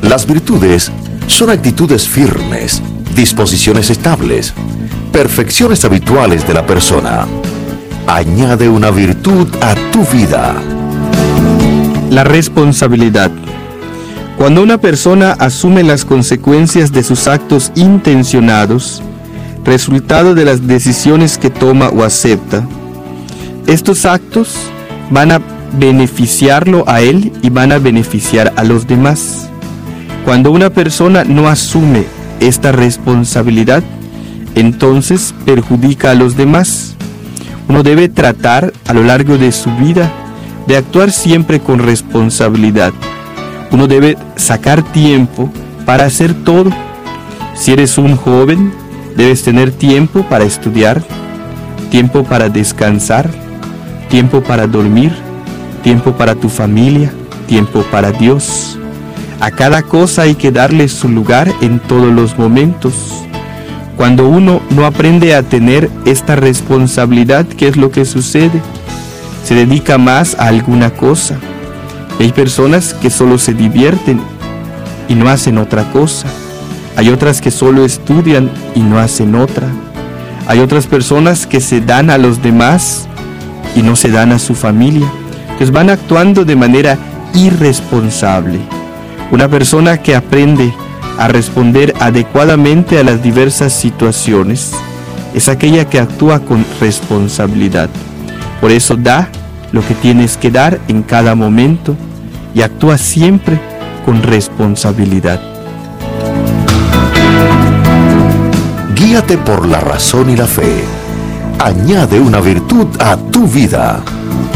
Las virtudes son actitudes firmes, disposiciones estables, perfecciones habituales de la persona. Añade una virtud a tu vida. La responsabilidad. Cuando una persona asume las consecuencias de sus actos intencionados, resultado de las decisiones que toma o acepta, estos actos van a beneficiarlo a él y van a beneficiar a los demás. Cuando una persona no asume esta responsabilidad, entonces perjudica a los demás. Uno debe tratar a lo largo de su vida de actuar siempre con responsabilidad. Uno debe sacar tiempo para hacer todo. Si eres un joven, debes tener tiempo para estudiar, tiempo para descansar, tiempo para dormir, tiempo para tu familia, tiempo para Dios. A cada cosa hay que darle su lugar en todos los momentos. Cuando uno no aprende a tener esta responsabilidad, ¿qué es lo que sucede? Se dedica más a alguna cosa. Hay personas que solo se divierten y no hacen otra cosa. Hay otras que solo estudian y no hacen otra. Hay otras personas que se dan a los demás y no se dan a su familia. Entonces van actuando de manera irresponsable. Una persona que aprende a responder adecuadamente a las diversas situaciones es aquella que actúa con responsabilidad. Por eso da lo que tienes que dar en cada momento y actúa siempre con responsabilidad. Guíate por la razón y la fe. Añade una virtud a tu vida.